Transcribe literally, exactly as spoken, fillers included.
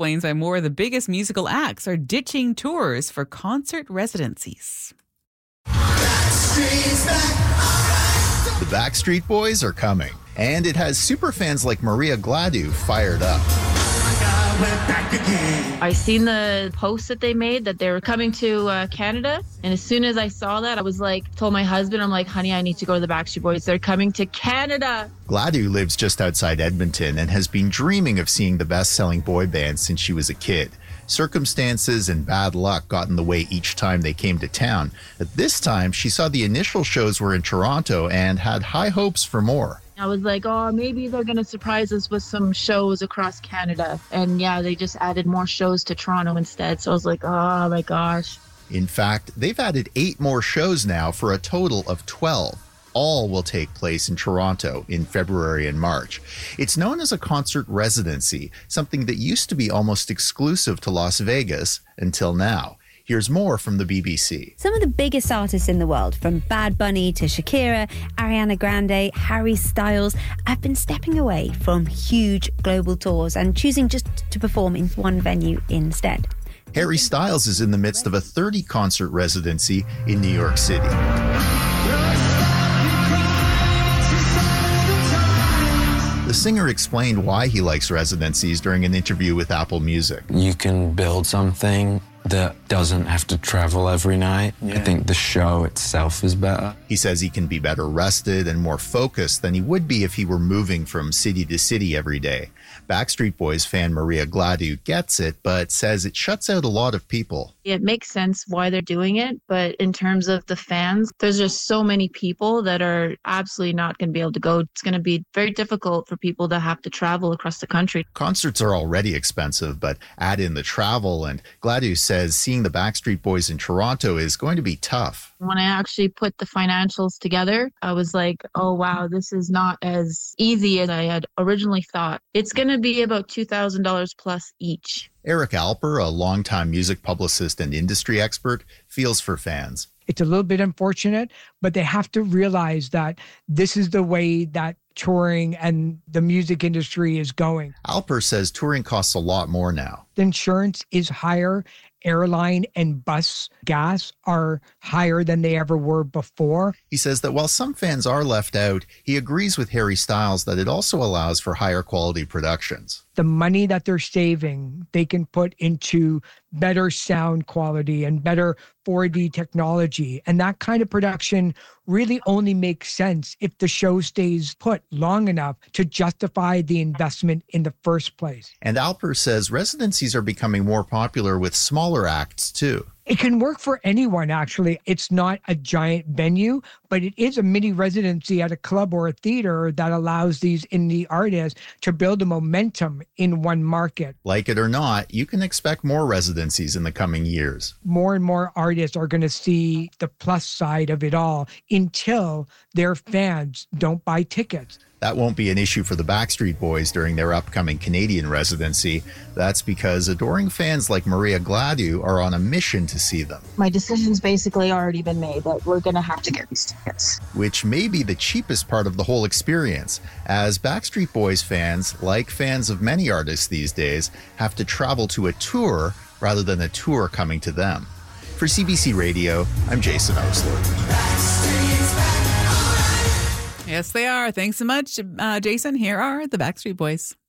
explains why more of the biggest musical acts are ditching tours for concert residencies. The Backstreet Boys are coming, and it has superfans like Maria Gladue fired up. I seen the post that they made that they were coming to uh, Canada. And as soon as I saw that, I was like, told my husband, I'm like, honey, I need to go to the Backstreet Boys. They're coming to Canada. Gladue lives just outside Edmonton and has been dreaming of seeing the best-selling boy band since she was a kid. Circumstances and bad luck got in the way each time they came to town. But this time, she saw the initial shows were in Toronto and had high hopes for more. I was like, oh, maybe they're going to surprise us with some shows across Canada. And yeah, they just added more shows to Toronto instead. So I was like, oh my gosh. In fact, they've added eight more shows now for a total of twelve. All will take place in Toronto in February and March. It's known as a concert residency, something that used to be almost exclusive to Las Vegas until now. Here's more from the B B C. Some of the biggest artists in the world, from Bad Bunny to Shakira, Ariana Grande, Harry Styles, have been stepping away from huge global tours and choosing just to perform in one venue instead. Harry Styles is in the midst of a thirty-concert residency in New York City. The singer explained why he likes residencies during an interview with Apple Music. You can build something that doesn't have to travel every night. Yeah. I think the show itself is better. He says he can be better rested and more focused than he would be if he were moving from city to city every day. Backstreet Boys fan Maria Gladue gets it, but says it shuts out a lot of people. It makes sense why they're doing it, but in terms of the fans, there's just so many people that are absolutely not going to be able to go. It's going to be very difficult for people to have to travel across the country. Concerts are already expensive, but add in the travel, and Gladue says seeing the Backstreet Boys in Toronto is going to be tough. When I actually put the financials together, I was like, oh, wow, this is not as easy as I had originally thought. It's going to be about two thousand dollars plus each. Eric Alper, a longtime music publicist and industry expert, feels for fans. It's a little bit unfortunate, but they have to realize that this is the way that touring and the music industry is going. Alper says touring costs a lot more now. The insurance is higher. Airline and bus gas are higher than they ever were before. He says that while some fans are left out, he agrees with Harry Styles that it also allows for higher quality productions. The money that they're saving, they can put into better sound quality and better four D technology. And that kind of production really only makes sense if the show stays put long enough to justify the investment in the first place. And Alper says residencies are becoming more popular with smaller acts too. It can work for anyone, actually. It's not a giant venue, but it is a mini residency at a club or a theater that allows these indie artists to build a momentum in one market. Like it or not, you can expect more residencies in the coming years. More and more artists are going to see the plus side of it all until their fans don't buy tickets. That won't be an issue for the Backstreet Boys during their upcoming Canadian residency. That's because adoring fans like Maria Gladue are on a mission to see them. My decision's basically already been made that we're going to have to get these tickets. Which may be the cheapest part of the whole experience, as Backstreet Boys fans, like fans of many artists these days, have to travel to a tour rather than a tour coming to them. For C B C Radio, I'm Jason Osler. Yes, they are. Thanks so much, uh, Jason. Here are the Backstreet Boys.